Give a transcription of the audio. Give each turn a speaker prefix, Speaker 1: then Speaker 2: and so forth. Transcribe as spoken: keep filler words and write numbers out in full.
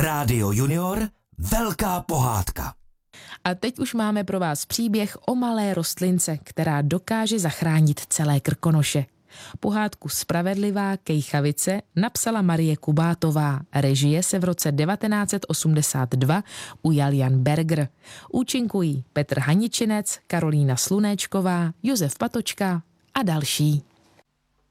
Speaker 1: Rádio Junior, velká pohádka.
Speaker 2: A teď už máme pro vás příběh o malé rostlince, která dokáže zachránit celé Krkonoše. Pohádku Spravedlivá kejchavice napsala Marie Kubátová. Režie se v roce devatenáct set osmdesát dva ujal Jan Berger. Účinkují Petr Haničinec, Karolína Slunéčková, Josef Patočka a další.